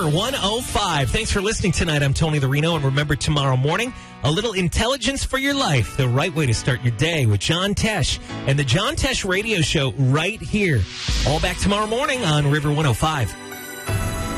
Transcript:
River 105. Thanks for listening tonight. I'm Tony the Reno, and remember, tomorrow morning, a little intelligence for your life. The right way to start your day with John Tesh and the John Tesh Radio Show right here. All back tomorrow morning on River 105.